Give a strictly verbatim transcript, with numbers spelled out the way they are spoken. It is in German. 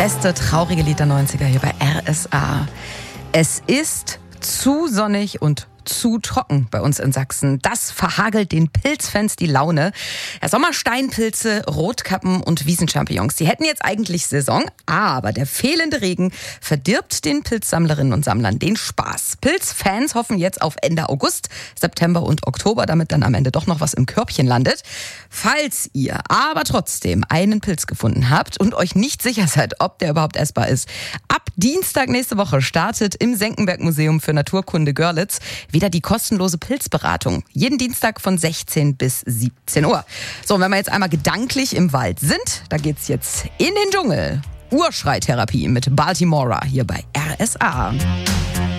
beste traurige Lied der neunziger hier bei R S A. Es ist zu sonnig und zu trocken bei uns in Sachsen. Das verhagelt den Pilzfans die Laune. Ja, Sommersteinpilze, Rotkappen und Wiesenchampignons, die hätten jetzt eigentlich Saison, aber der fehlende Regen verdirbt den Pilzsammlerinnen und Sammlern den Spaß. Pilzfans hoffen jetzt auf Ende August, September und Oktober, damit dann am Ende doch noch was im Körbchen landet. Falls ihr aber trotzdem einen Pilz gefunden habt und euch nicht sicher seid, ob der überhaupt essbar ist, ab Dienstag nächste Woche startet im Senckenberg-Museum für Naturkunde Görlitz wieder die kostenlose Pilzberatung. Jeden Dienstag von sechzehn bis siebzehn Uhr. So, und wenn wir jetzt einmal gedanklich im Wald sind, da geht's jetzt in den Dschungel. Urschreitherapie mit Baltimora hier bei R S A.